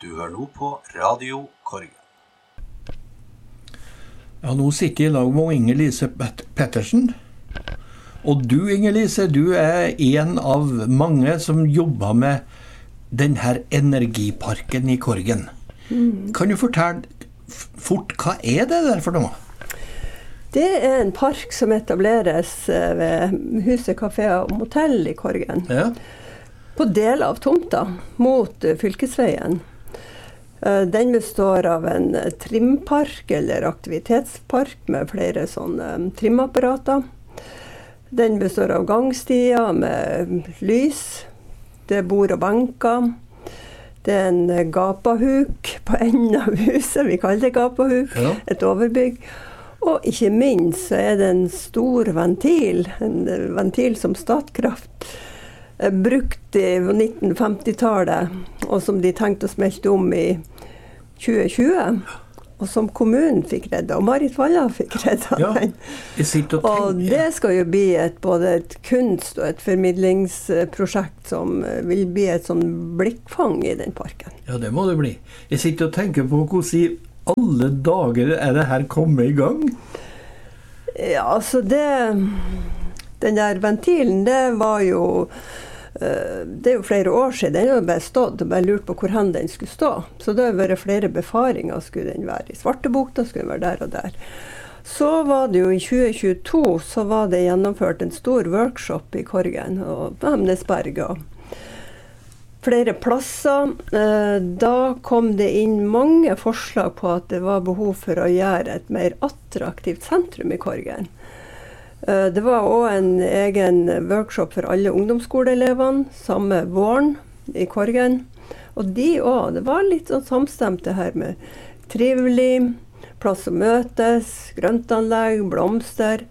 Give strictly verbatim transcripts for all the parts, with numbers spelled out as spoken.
Du hører nå på Radio Korgen. Ja, nå sitter jeg i lag med Inger-Lise Pettersen. Og du, Inger-Lise, du er en av mange som jobber med denne energiparken i Korgen. Mm. Kan du fortelle fort, hva er det der for noe? Det er en park som etableres ved Huset Café og Motell i Korgen. Ja. På del av tomta mot fylkesveien. Den består av en trimpark eller aktivitetspark med flere sånne trimapparater. Den består av gangstier med lys. Det er bord og benker. Det er en gapahuk på enden av huset. Vi kaller det gapahuk. Ja. Et overbygg. Og ikke minst så er det en stor ventil. En ventil som Statkraft brukt i nitten femti-tallet, og som de tenkte å smelte om i tjue tjue, og som kommunen fikk redda, og Marit Valla fikk redda ja, den. Og, og det skal jo bli et, både et kunst- og et formidlingsprosjekt som vil bli et sånn blikkfang i den parken. Ja, det må det bli. Jeg sitter og tenker på hvordan i alle dager er det her kommet i gang? Ja, altså det... Den der ventilen, det var jo... Det er jo flere år siden, den har bare stått og bare lurt på hvor hen den skulle stå. Så det har vært flere befaringer, skulle den være i Svartebukta, skulle den være der og der. Så var det jo i tjue tjueto, så var det gjennomført en stor workshop i Korgen og på Hemnesberg og flere plasser. Da kom det inn mange forslag på at det var behov for å gjøre et mer attraktivt sentrum i Korgen. Det var også en egen workshop for alle ungdomsskoleelevene, samme våren i Korgen. Og de også, det var litt sånn samstemt det her med trivelig, plass å møtes, grøntanlegg, blomster.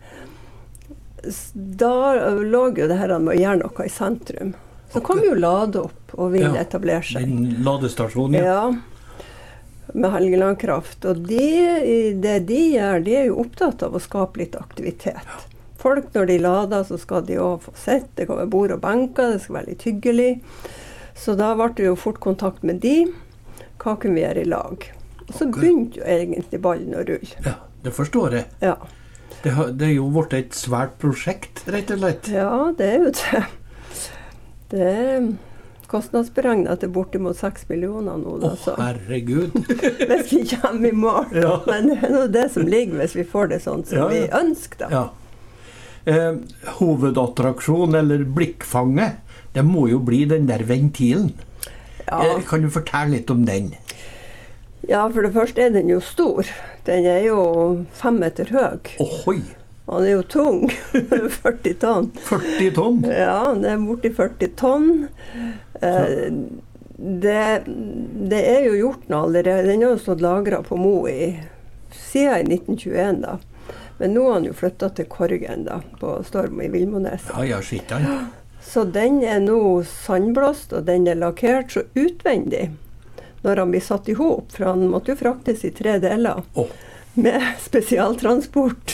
Da lå jo det her med å gjøre noe i sentrum. Så kom jo Lade opp og ville ja, etablere seg. Den ladestasjonen, ja. Ja, med Helgeland Kraft. Og de, det de gjør, de er jo opptatt av å skape litt aktivitet. Ja. Folk, når de lader, så skal de også få sett. Det kan være bord og benker, det skal være litt hyggelig. Så da ble det jo fort kontakt med de. Hva kunne vi gjøre i lag? Og så begynte jo egentlig ballen å rulle. Ja, det forstår jeg. Ja. Det, har, det er jo blitt et svært prosjekt, rett og slett. Ja, det er jo det. Det er kostnadsberegnet til bortimot seks millioner nå. Å, oh, herregud! Hvis vi kommer i mål. Ja. Men det er noe det som ligger hvis vi får det sånn som ja, ja. vi ønsker da. Ja. Eh, hovedattraksjon eller blikkfanget, det må jo bli den der ventilen. Ja. Eh, kan du fortelle litt om den? Ja, for det første er den jo stor. Den er jo fem meter høy. Ohoi! Han er jo tung. førti tonn. førti tonn? Ja, det er borti førti tonn. Eh, det, det er jo gjort nå allerede. Den har jo stått lagret på Mo i, siden i nitten tjueen da. Men nå har han jo flyttet til Korgen da, på Storm i Vilmones. Ja, ja, skitt han. Så den er nå sandblåst, og den er lakkert så utvendig. Når han blir satt i hop, for han måtte jo fraktes i tre deler. Oh. Med spesialtransport.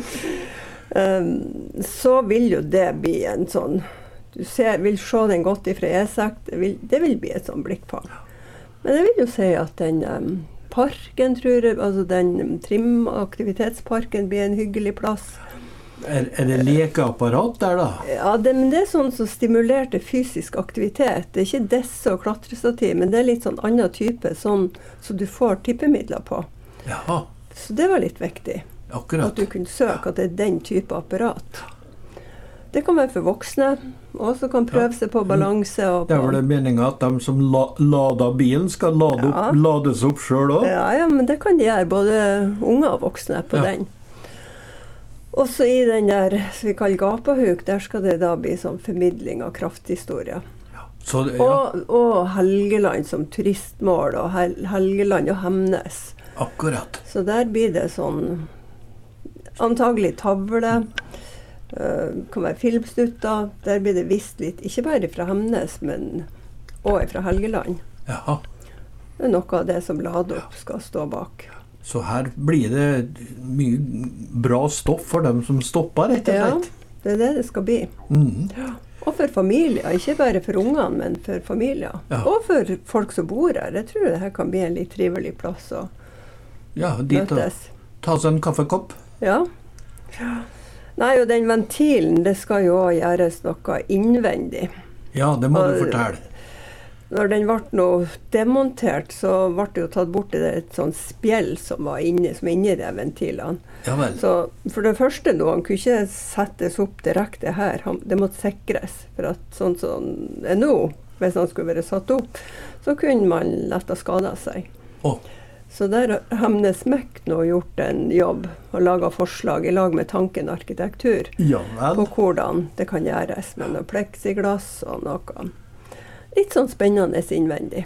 um, så vil jo det bli en sånn, du ser, vil se den godt ifra E seks, det vil, det vil bli et sånn blikkfang. Men jeg vil jo si at den... Um, Parken, tror jeg, altså den trimaktivitetsparken blir en hyggelig plass. Er, er det lekeapparat der da? Ja, det, men det er sånn som stimulerer til fysisk aktivitet. Det er ikke desse og klatrestativ, men det er litt sånn annen type, sånn så du får tippemidler på. Jaha. Så det var litt viktig. Akkurat. At du kunne søke at det er den type apparat. Det kan være for voksne, og så kan prøve seg på balanse. Og på. Det er vel det meningen at de som la, lader bilen skal lade ja. opp, lades opp selv også? Ja, ja, men det kan de gjøre, både unge og voksne på ja. den. Også i den der, som vi kaller gapahuk, der skal det da bli sånn formidling av krafthistorie. Ja. Så det, ja. og, og Helgeland som turistmål, og Hel Helgeland og Hemnes. Akkurat. Så der blir det sånn, antagelig tavle, Uh, kan være filmstutter. Der blir det vist litt, ikke bare fra Hemnes, men også fra Helgeland. Jaha. Det er noe av det som Lade opp skal stå bak. Så her blir det mye bra stoff for dem som stopper, rett og slett? Ja, det er det det skal bli. Mm. Ja. Og for familier, ikke bare for ungene, men for familier. Ja. Og for folk som bor her. Jeg tror det her kan bli en litt trivelig plass å Ja, dit og møtes. ta seg en kaffekopp. Ja. Nei, og den ventilen, det skal jo også gjøres noe innvendig. Ja, det må Og- du fortelle. Når den ble nå demontert, så ble det jo tatt bort det et sånt spjell som var inni, som er inni de ventilene. Ja vel. Så for det første nå, han kunne ikke settes opp direkte her. Han, det måtte sikres. For at sånn som det er nå, hvis han skulle være satt opp, så kunne man lett ha skadet seg. Å, Så der har Hemnes Mek nå gjort en jobb og laget forslag i lag med Tanken arkitektur ja på vel. hvordan det kan gjøres med noe pleksiglass og noe litt sånn spennende innvendig.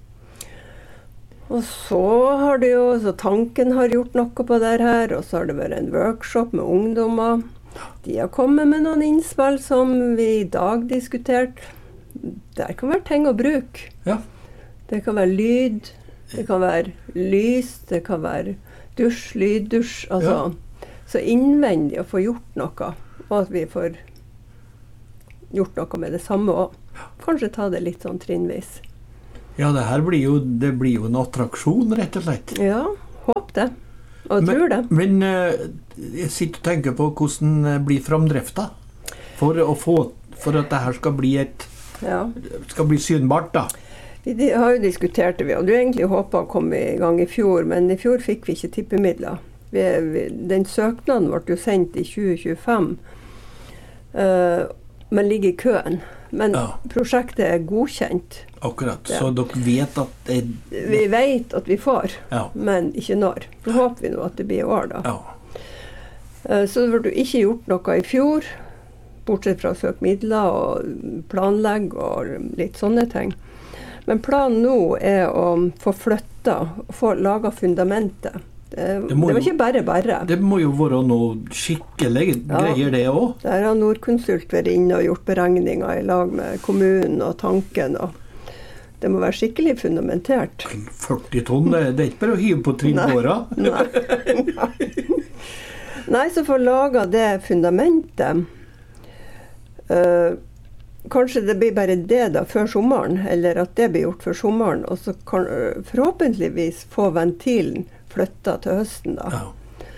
Og så har det jo, så Tanken har gjort noe på det her, og så har det vært en workshop med ungdommer. De har kommet med noen innspill som vi i dag diskuterte. Der kan være ting å bruke. Ja. Det kan være lyd, det kan være lys, det kan være dusj, lyddusj, altså. Så innvendig å få gjort noe, og at vi får gjort noe med det samme også. Kanskje ta det litt sånn trinnvis. Ja, det her blir jo, det blir jo en attraksjon, rett og slett. Ja, håp det. Og Men- tror det. Men eh, jeg sitter og tenker på hvordan det blir framdrifta for å få, for at det her skal bli et, Ja. skal bli synbart da. Vi de- har jo diskutert det, vi hadde jo egentlig håpet å komme i gang i fjor, men i fjor fikk vi ikke tippemidler. Vi, vi, den søknaden ble jo sendt i tjue tjuefem, eh, men ligger i køen. Men Ja. prosjektet er godkjent. Akkurat, Ja. så dere vet at det, Vi vet at vi får, ja, men ikke når. Så håper vi nå at det blir i år da. ja, Eh, Så det ble jo ikke gjort noe i fjor, bortsett fra å søke midler og planlegge og litt sånne ting. Men planen nå er å få flytta, få laga fundamentet. Det, Det må det var jo- ikke bare bare. det må jo være noe skikkelig Ja. greier det også. Der har Nordkonsult vært inne og gjort beregninger i lag med kommunen og Tanken. Og det må være skikkelig fundamentert. førti tonn, det, det er ikke bare å hive på trinnbåra. Nei. Nei. Nei, så få laga det fundamentet. Eh, kanskje det blir bare det da før sommeren, eller at det blir gjort før sommeren. Og så kan eh, forhåpentligvis få ventilen flytta til høsten da. Ja.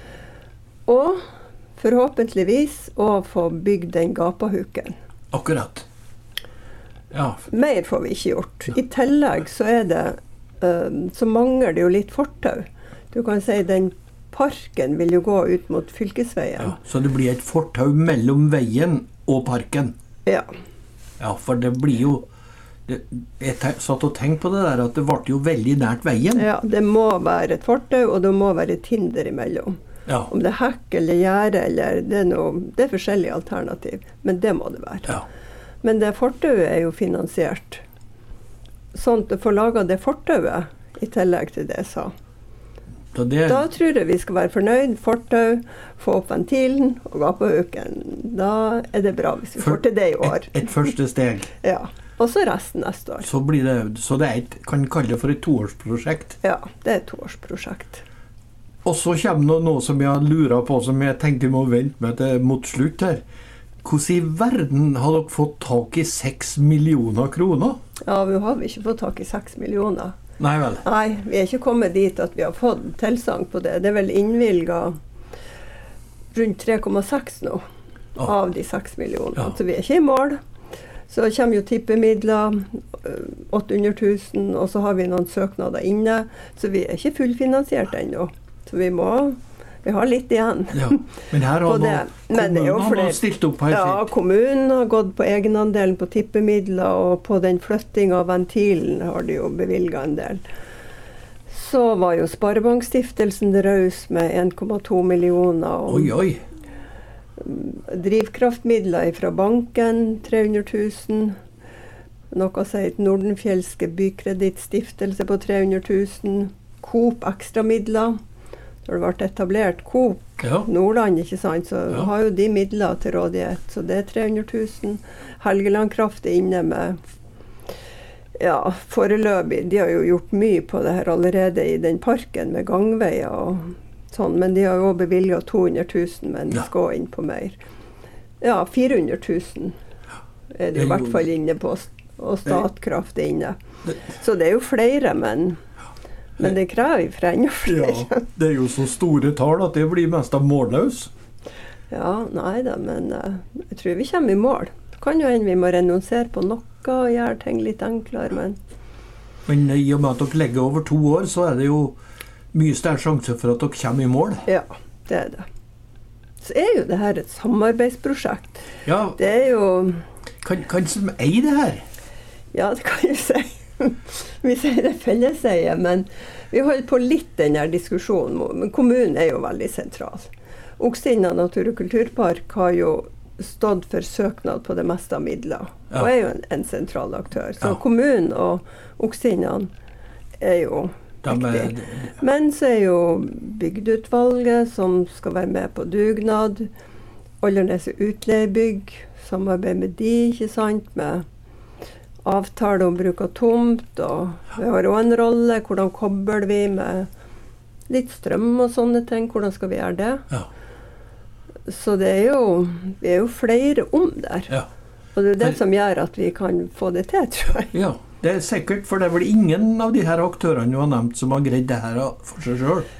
Og forhåpentligvis å få bygd den gapahuken. Akkurat. Ja, Mer får vi ikke gjort. I tillegg så er det eh, så mangler det jo litt fortau. Du kan si den parken vil jo gå ut mot fylkesveien. ja. Så det blir et fortau mellom veien og parken. Ja. Ja, for det blir jo det, Jeg te- satt og tenkte på det der at det ble jo veldig nært veien. ja, det må være et fortau, og det må være et hinder imellom. Ja, Om det er hekk eller gjerde, eller det er noe, det er forskjellige alternativ, men det må det være. ja. Men det fortauet er jo finansiert. Sånn at å få laga det fortauet, i tillegg til det jeg sa. Så det, Da tror jeg vi skal være fornøyd. Fortau, få opp ventilen og gapahuken. Da er det bra hvis vi For- får til det i år. et, et første steg. Ja. Og så resten neste år. Så, blir det, så det er et, kan kalle det for et toårsprosjekt. Ja, det er et toårsprosjekt. Og så kommer det noe som jeg har luret på, som jeg tenkte jeg må vente med til mot slutt her. Hvordan i verden har dere fått tak i seks millioner kroner? Ja, vi har vi ikke fått tak i seks millioner. Nei vel. Nei, vi er ikke kommet dit at vi har fått tilsagn på det. Det er vel innvilga rundt tre komma seks nå Ja. av de seks millionene. Ja. Så vi er ikke i mål. Så kommer jo tippemidler, øh, åtte hundre tusen, og så har vi noen søknader inne. Så vi er ikke fullfinansiert ennå. Så vi må Vi har litt igjen. Ja. Men her På har det. nå Men det er jo kommunen har flere- nå stilt opp her Ja, sitt. kommunen har gått på egenandelen på tippemidler, og på den flytting av ventilen har de jo bevilga en del. Så var jo Sparebankstiftelsen raus med en komma to millioner. Og Oi, oi. drivkraftmidler fra banken, tre hundre tusen. Noe som heter Nordenfjelske bykredittstiftelse på tre hundre tusen. Coop ekstramidler. Når det ble etablert Coop Ja. Nordland, ikke sant, så Ja. har jo de midler til rådighet. Så det er tre hundre tusen. Helgeland Kraft er inne med ja, foreløpig. De har jo gjort mye på det her allerede i den parken med gangveier og sånn, men de har jo også bevilget to hundre tusen, men de Ja. skal inn på mer. Ja, fire hundre tusen er det i hvert fall inne på, og Statkraft er inne. Så det er jo flere, men, men det krever fra enda flere. Ja, det er jo så store tall at det blir mest av målløs. Ja, nei da, men uh, jeg tror vi kommer i mål. Det kan jo hende vi må renonsere på noe og gjøre ting litt enklere, men... Men i og med at dere legger over to år, så er det jo mye større sjanse for at dere kommer i mål. Ja, det er det. Så er jo det her et samarbeidsprosjekt. Ja, Det er jo... kan, kan som eier det her? Ja, det kan jeg si. Vi sier det felleseie, men vi holder på litt den her diskusjonen. Men kommunen er jo veldig sentral. Oksinna natur- og kulturpark har jo stått for søknad på det meste av midler, Ja. og er jo en, en sentral aktør. Så Ja. kommunen og Oksinnan er jo De er- viktig. Men så er jo bygdeutvalget som skal være med på dugnad, Olderneset utleiebygg, samarbeid med de, ikke sant, med avtale om bruk av tomt, og vi har også en rolle, hvordan kobler vi med litt strøm og sånne ting, hvordan skal vi gjøre det? Ja. Så det er jo, vi er jo flere om der. Ja. Og det er det som gjør at vi kan få det til, tror jeg. Ja, det er sikkert, for det er vel ingen av de her aktørene du har nevnt som har greid det her for seg selv.